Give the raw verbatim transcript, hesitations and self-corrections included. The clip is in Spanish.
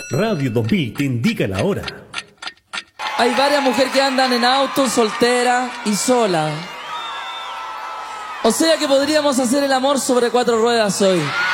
Radio dos mil te indica la hora. Hay varias mujeres que andan en auto, soltera y sola. O sea que podríamos hacer el amor sobre cuatro ruedas hoy.